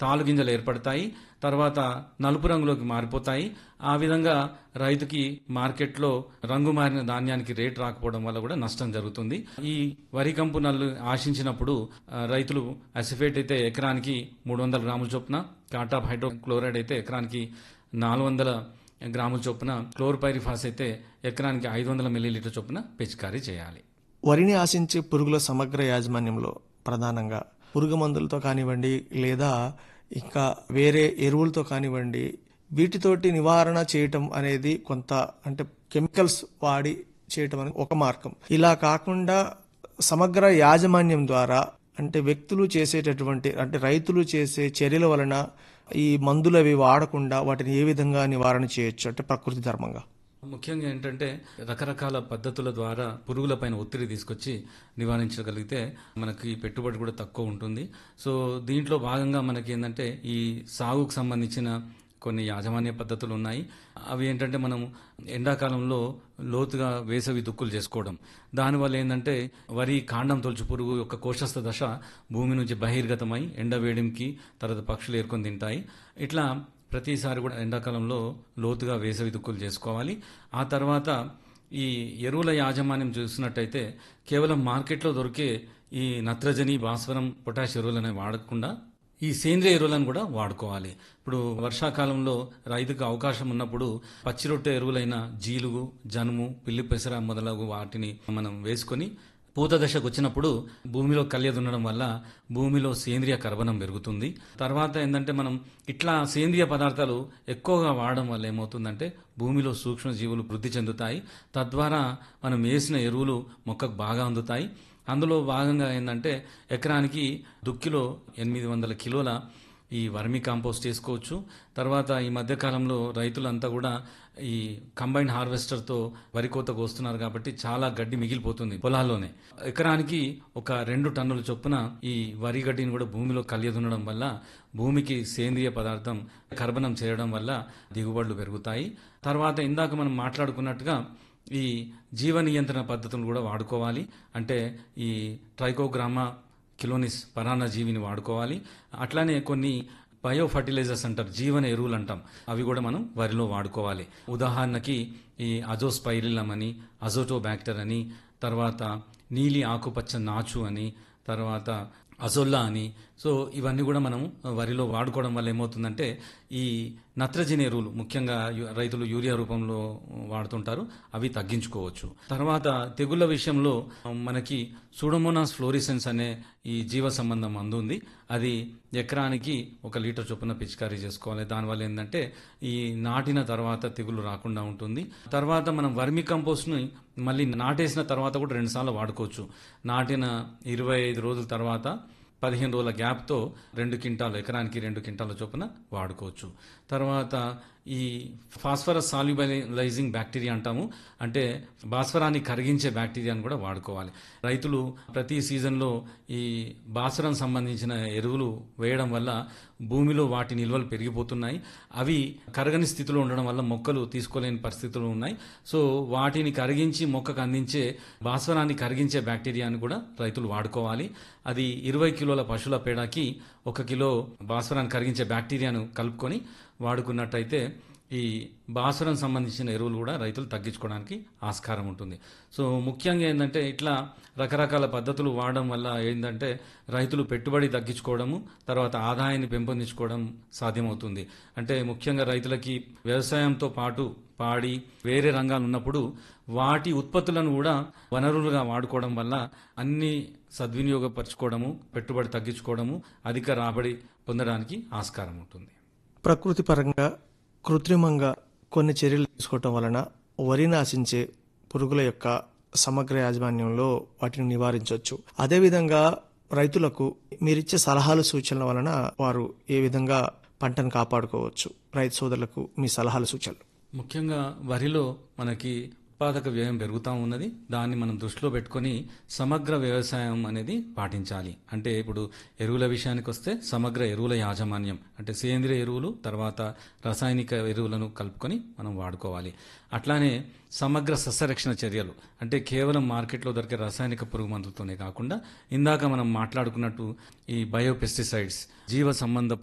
తాలు గింజలు ఏర్పడతాయి, తర్వాత నలుపు రంగులోకి మారిపోతాయి. ఆ విధంగా రైతుకి మార్కెట్లో రంగు మారిన ధాన్యానికి రేట్ రాకపోవడం వల్ల కూడా నష్టం జరుగుతుంది. ఈ వరి కంపు నల్లు ఆశించినప్పుడు రైతులు అసిఫేట్ అయితే ఎకరానికి 300 గ్రాముల చొప్పున, కాటాప్ హైడ్రోక్లోరైడ్ అయితే ఎకరానికి 400 గ్రాముల చొప్పున, క్లోర్పైరిఫాస్ అయితే ఎకరానికి 500 మిల్లీలీటర్ చొప్పున పిచికారీ చేయాలి. వరిని ఆశించే పురుగుల సమగ్ర యాజమాన్యంలో ప్రధానంగా పురుగు మందులతో కానివ్వండి, లేదా ఇంకా వేరే ఎరువులతో కానివ్వండి, వీటితోటి నివారణ చేయటం అనేది కొంత అంటే కెమికల్స్ వాడి చేయటం అనేది ఒక మార్గం. ఇలా కాకుండా సమగ్ర యాజమాన్యం ద్వారా అంటే వ్యక్తులు చేసేటటువంటి అంటే రైతులు చేసే చర్యల వలన ఈ మందులు అవి వాడకుండా వాటిని ఏ విధంగా నివారణ చేయొచ్చు అంటే ప్రకృతి ధర్మంగా? ముఖ్యంగా ఏంటంటే రకరకాల పద్ధతుల ద్వారా పురుగులపైన ఒత్తిడి తీసుకొచ్చి నివారించగలిగితే మనకి పెట్టుబడి కూడా తక్కువ ఉంటుంది. సో దీంట్లో భాగంగా మనకి ఏంటంటే ఈ సాగుకు సంబంధించిన కొన్ని యాజమాన్య పద్ధతులు ఉన్నాయి. అవి ఏంటంటే మనం ఎండాకాలంలో లోతుగా వేసవి దుక్కులు చేసుకోవడం, దానివల్ల ఏంటంటే వరి కాండం తొలుచు పురుగు యొక్క కోశస్థ దశ భూమి నుంచి బహిర్గతమై ఎండవేడికి తర్వాత పక్షులు ఏరుకొని తింటాయి. ఇట్లా ప్రతిసారి కూడా ఎండాకాలంలో లోతుగా వేసవి దుక్కులు చేసుకోవాలి. ఆ తర్వాత ఈ ఎరువుల యాజమాన్యం చూసినట్టయితే కేవలం మార్కెట్లో దొరికే ఈ నత్రజని, భాస్వరం, పొటాష్ ఎరువులనే వాడకుండా ఈ సేంద్రియ ఎరువులను కూడా వాడుకోవాలి. ఇప్పుడు వర్షాకాలంలో రైతుకు అవకాశం ఉన్నప్పుడు పచ్చి రొట్టె ఎరువులైన జీలుగు, జనుము, పిల్లి పెసర మొదలగు వాటిని మనం వేసుకొని పూత దశకు వచ్చినప్పుడు భూమిలో కళ్య దున్నడం వల్ల భూమిలో సేంద్రియ కర్బనం పెరుగుతుంది. తర్వాత ఏంటంటే మనం ఇట్లా సేంద్రియ పదార్థాలు ఎక్కువగా వాడడం వల్ల ఏమవుతుందంటే భూమిలో సూక్ష్మజీవులు వృద్ధి చెందుతాయి. తద్వారా మనం వేసిన ఎరువులు మొక్కకు బాగా అందుతాయి. అందులో భాగంగా ఏంటంటే ఎకరానికి దుక్కిలో 800 కిలోల ఈ వర్మీ కాంపోస్ట్ చేసుకోవచ్చు. తర్వాత ఈ మధ్యకాలంలో రైతులంతా కూడా ఈ కంబైన్డ్ హార్వెస్టర్తో వరి కోతకు వస్తున్నారు కాబట్టి చాలా గడ్డి మిగిలిపోతుంది పొలాల్లోనే. ఎకరానికి ఒక 2 టన్నుల చొప్పున ఈ వరి గడ్డిని కూడా భూమిలో కలియదున్నడం వల్ల భూమికి సేంద్రియ పదార్థం కర్బనం చేయడం వల్ల దిగుబడులు పెరుగుతాయి. తర్వాత ఇందాక మనం మాట్లాడుకున్నట్టుగా ఈ జీవ నియంత్రణ పద్ధతులు కూడా వాడుకోవాలి. అంటే ఈ ట్రైకోగ్రామా కిలోనిస్ పరాన్న జీవిని వాడుకోవాలి. అట్లానే కొన్ని బయో ఫర్టిలైజర్స్ అంటారు, జీవన ఎరువులు అంటాం, అవి కూడా మనం వరిలో వాడుకోవాలి. ఉదాహరణకి ఈ అజోస్పైరిలం అని, అజోటోబ్యాక్టర్ అని, తర్వాత నీలి ఆకుపచ్చ నాచు అని, తర్వాత అజొల్లా అని. సో ఇవన్నీ కూడా మనం వరిలో వాడుకోవడం వల్ల ఏమవుతుందంటే ఈ నత్రజని ఎరువులు ముఖ్యంగా రైతులు యూరియా రూపంలో వాడుతుంటారు, అవి తగ్గించుకోవచ్చు. తర్వాత తెగుళ్ల విషయంలో మనకి సూడోమోనాస్ ఫ్లోరిసెన్స్ అనే ఈ జీవ సంబంధం మందు ఉంది. అది ఎకరానికి 1 లీటర్ చొప్పున పిచికారీ చేసుకోవాలి. దానివల్ల ఏంటంటే ఈ నాటిన తర్వాత తెగులు రాకుండా ఉంటుంది. తర్వాత మనం వర్మి కంపోస్ట్ని మళ్ళీ నాటేసిన తర్వాత కూడా 2 సార్లు వాడుకోవచ్చు. నాటిన 25 రోజుల తర్వాత 15 రోజుల గ్యాప్తో 2 క్వింటాలు ఎకరానికి 2 క్వింటాల చొప్పున వాడుకోవచ్చు. తర్వాత ఈ ఫాస్ఫరస్ సాల్యుబలైజింగ్ బ్యాక్టీరియా అంటాము, అంటే భాస్వరాన్ని కరిగించే బ్యాక్టీరియాను కూడా వాడుకోవాలి. రైతులు ప్రతి సీజన్లో ఈ భాస్వరం సంబంధించిన ఎరువులు వేయడం వల్ల భూమిలో వాటి నిల్వలు పెరిగిపోతున్నాయి. అవి కరగని స్థితిలో ఉండడం వల్ల మొక్కలు తీసుకోలేని పరిస్థితులు ఉన్నాయి. సో వాటిని కరిగించి మొక్కకు అందించే భాస్వరాన్ని కరిగించే బ్యాక్టీరియాను కూడా రైతులు వాడుకోవాలి. అది 20 కిలోల పశువుల పేడకి 1 కిలో భాస్వరాన్ని కరిగించే బ్యాక్టీరియాను కలుపుకొని వాడుకున్నట్టయితే ఈ భాస్వరం సంబంధించిన ఎరువులు కూడా రైతులు తగ్గించుకోవడానికి ఆస్కారం ఉంటుంది. సో ముఖ్యంగా ఏంటంటే ఇట్లా రకరకాల పద్ధతులు వాడడం వల్ల ఏంటంటే రైతులు పెట్టుబడి తగ్గించుకోవడము, తర్వాత ఆదాయాన్ని పెంపొందించుకోవడం సాధ్యమవుతుంది. అంటే ముఖ్యంగా రైతులకి వ్యవసాయంతో పాటు పాడి వేరే రంగాలు ఉన్నప్పుడు వాటి ఉత్పత్తులను కూడా వనరులుగా వాడుకోవడం వల్ల అన్ని సద్వినియోగపరచుకోవడము, పెట్టుబడి తగ్గించుకోవడము, అధిక రాబడి పొందడానికి ఆస్కారం ఉంటుంది. ప్రకృతి పరంగా కృత్రిమంగా కొన్ని చర్యలు తీసుకోవటం వలన వరిని ఆశించే పురుగుల యొక్క సమగ్ర యాజమాన్యంలో వాటిని నివారించవచ్చు. అదేవిధంగా రైతులకు మీరిచ్చే సలహాలు సూచనల వలన వారు ఏ విధంగా పంటను కాపాడుకోవచ్చు? రైతు సోదరులకు మీ సలహాలు సూచనలు. ముఖ్యంగా వరిలో మనకి ఉత్పాదక వ్యయం పెరుగుతూ ఉన్నది. దాన్ని మనం దృష్టిలో పెట్టుకొని సమగ్ర వ్యవసాయం అనేది పాటించాలి. అంటే ఇప్పుడు ఎరువుల విషయానికి వస్తే సమగ్ర ఎరువుల యాజమాన్యం అంటే సేంద్రియ ఎరువులు తర్వాత రాసాయనిక ఎరువులను కలుపుకొని మనం వాడుకోవాలి. అట్లానే సమగ్ర సస్యరక్షణ చర్యలు అంటే కేవలం మార్కెట్లో దొరికే రాసాయనిక పురుగు మందులతోనే కాకుండా ఇందాక మనం మాట్లాడుకున్నట్టు ఈ బయోపెస్టిసైడ్స్, జీవ సంబంధ